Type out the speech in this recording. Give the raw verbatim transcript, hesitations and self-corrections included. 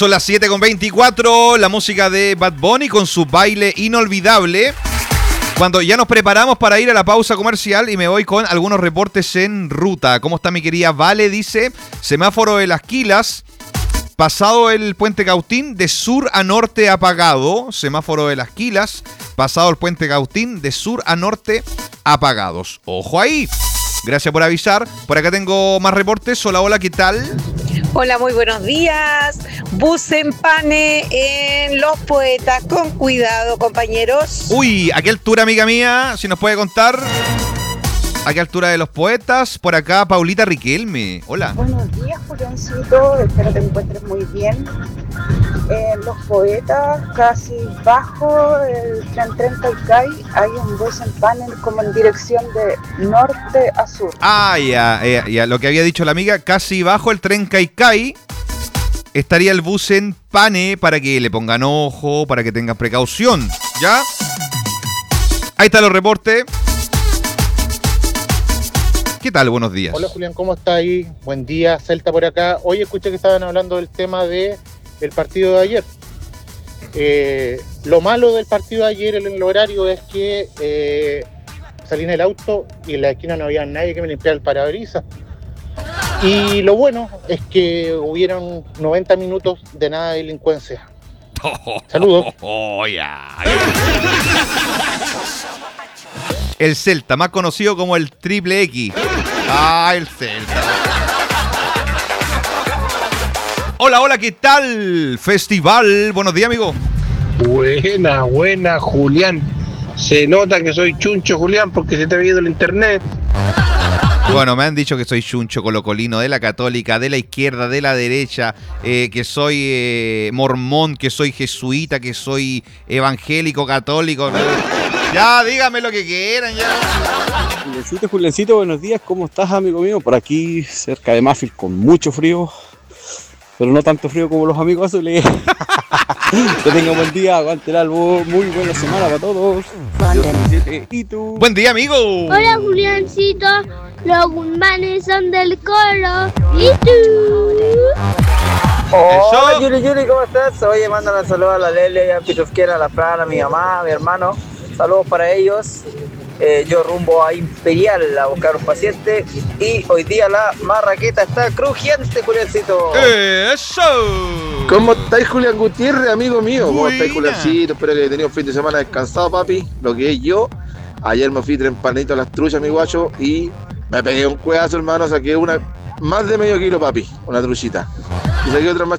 Son las siete con veinticuatro, la música de Bad Bunny con su baile inolvidable. Cuando ya nos preparamos para ir a la pausa comercial y me voy con algunos reportes en ruta. ¿Cómo está mi querida Vale? Dice, semáforo de Las Quilas, pasado el puente Cautín, de sur a norte apagado. Semáforo de Las Quilas, pasado el puente Cautín, de sur a norte apagados. ¡Ojo ahí! Gracias por avisar. Por acá tengo más reportes. Hola, hola, ¿qué tal? Hola, muy buenos días. Bus en Pane en Los Poetas. Con cuidado, compañeros. Uy, ¿a qué altura, amiga mía? Si nos puede contar. ¿A qué altura de Los Poetas? Por acá, Paulita Riquelme. Hola. Buenos días, Juliancito. Espero te encuentres muy bien. En Los Poetas, casi bajo el tren Trencaicay, hay un bus en Pane como en dirección de norte a sur. Ah, ya, ya, ya. Lo que había dicho la amiga, casi bajo el tren Caicay estaría el bus en Pane para que le pongan ojo, para que tengan precaución. ¿Ya? Ahí están los reportes. ¿Qué tal? Buenos días. Hola, Julián, ¿cómo está ahí? Buen día, Celta por acá. Hoy escuché que estaban hablando del tema de el partido de ayer. Eh, lo malo del partido de ayer en el horario es que eh, salí en el auto y en la esquina no había nadie que me limpiara el parabrisas. Y lo bueno es que hubieron noventa minutos de nada de delincuencia. Saludos. Oh, yeah. El Celta, más conocido como el Triple X. Ah, el Celta. Hola, hola, ¿qué tal? Festival. Buenos días, amigo. Buena, buena, Julián. Se nota que soy chuncho, Julián, porque se te ha ido el internet. Bueno, me han dicho que soy chuncho colocolino, de la católica, de la izquierda, de la derecha, eh, que soy eh, mormón, que soy jesuita, que soy evangélico, católico. Ya, dígame lo que quieran, ya. Juliancito, Juliancito, buenos días. ¿Cómo estás, amigo mío? Por aquí, cerca de Mafil, con mucho frío, pero no tanto frío como los amigos azules. Que tengan buen día, aguante el álbum. Muy buena semana para todos. ¿Y tú? Buen día, amigo. Hola, Juliancito. Los Guzmanes son del coro. ¿Y tú? Hola, Yuri, Yuri, ¿cómo estás? Oye, mandan un saludo a la Lele, a Pitufquiera, a la Fran, a mi mamá, a mi hermano. Saludos para ellos. Eh, yo rumbo a Imperial a buscar un paciente. Y hoy día la marraqueta está crujiente, Juliancito. ¡Eso! ¿Cómo estáis, Julián Gutiérrez, amigo mío? ¿Cómo Buena. estáis, Juliancito? Espero que hayas tenido un fin de semana descansado, papi. Lo que es yo. Ayer me fui tempranito a las truchas, mi guacho, y me pegué un cuedazo, hermano. Saqué una más de medio kilo, papi. Una truchita. Y saqué otra más